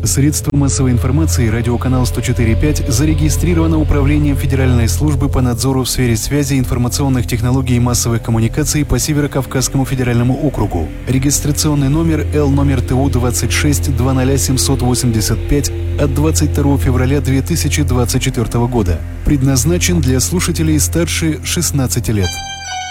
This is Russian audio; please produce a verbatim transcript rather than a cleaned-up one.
Средства массовой информации радиоканал сто четыре и пять зарегистрировано Управлением Федеральной службы по надзору в сфере связи, информационных технологий и массовых коммуникаций по Северо-Кавказскому федеральному округу. Регистрационный номер Л номер Т У двадцать шесть двадцать ноль семьсот восемьдесят пять от двадцать второго февраля две тысячи двадцать четвёртого года. Предназначен для слушателей старше шестнадцати лет.